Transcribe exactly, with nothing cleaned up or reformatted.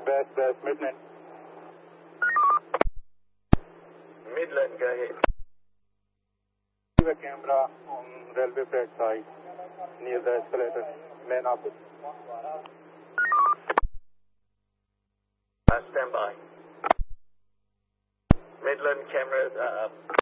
West, West, Midland. Midland, go ahead. A camera on railway track side near the escalator, main office. Uh, stand by. Midland cameras are up.